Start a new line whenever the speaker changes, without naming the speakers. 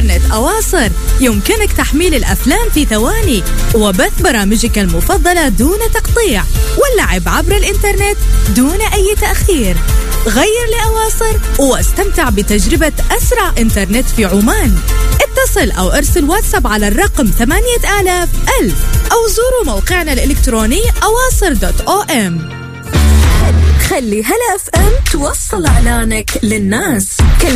إنترنت أواصر يمكنك تحميل الأفلام في ثواني وبث برامجك المفضلة دون تقطيع واللعب عبر الإنترنت دون أي تأخير. غير لأواصر واستمتع بتجربة أسرع إنترنت في عمان. اتصل أو ارسل واتساب على الرقم 8000 أو زوروا موقعنا الإلكتروني awasr.om.
خلي هلا FM توصل إعلانك للناس.